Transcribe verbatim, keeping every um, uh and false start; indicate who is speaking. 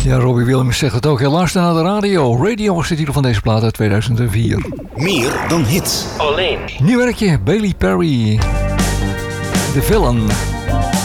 Speaker 1: Ja, Robbie Williams zegt het ook. Heel luister naar de radio. Radio was de titel van deze plaat uit tweeduizend vier.
Speaker 2: Meer dan hits.
Speaker 3: Alleen.
Speaker 1: Nieuw werkje, Bailey Perry. The Villain.